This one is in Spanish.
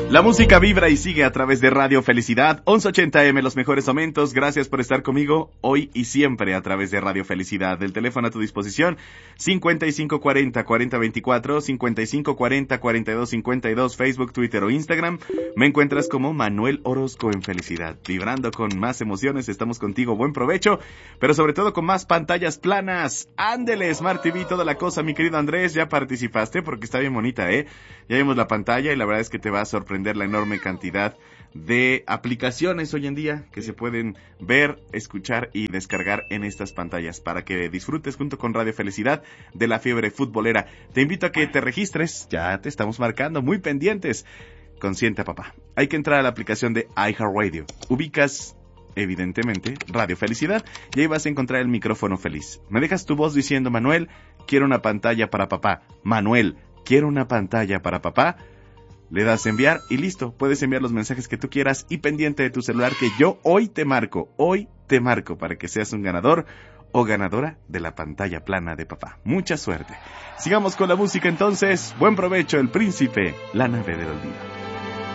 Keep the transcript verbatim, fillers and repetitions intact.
La música vibra y sigue a través de Radio Felicidad, once ochenta eme, los mejores momentos. Gracias por estar conmigo hoy y siempre a través de Radio Felicidad. El teléfono a tu disposición, cincuenta y cinco cuarenta, cuarenta veinticuatro, cincuenta y cinco cuarenta, cuarenta y dos cincuenta y dos, Facebook, Twitter o Instagram. Me encuentras como Manuel Orozco en Felicidad. Vibrando con más emociones, estamos contigo. Buen provecho, pero sobre todo con más pantallas planas. Ándele, Smart T V, toda la cosa, mi querido Andrés. Ya participaste porque está bien bonita, ¿eh? Ya vimos la pantalla y la verdad es que te va a sorprender la enorme cantidad de aplicaciones hoy en día que se pueden ver, escuchar y descargar en estas pantallas para que disfrutes junto con Radio Felicidad de la fiebre futbolera. Te invito a que te registres, ya te estamos marcando, muy pendientes. Consciente, papá. Hay que entrar a la aplicación de iHeartRadio. Ubicas, evidentemente, Radio Felicidad y ahí vas a encontrar el micrófono feliz. Me dejas tu voz diciendo: Manuel, quiero una pantalla para papá. Manuel, quiero una pantalla para papá. Le das enviar y listo, puedes enviar los mensajes que tú quieras y pendiente de tu celular que yo hoy te marco, hoy te marco para que seas un ganador o ganadora de la pantalla plana de papá. Mucha suerte. Sigamos con la música entonces. Buen provecho, El Príncipe, La Nave del Olvido.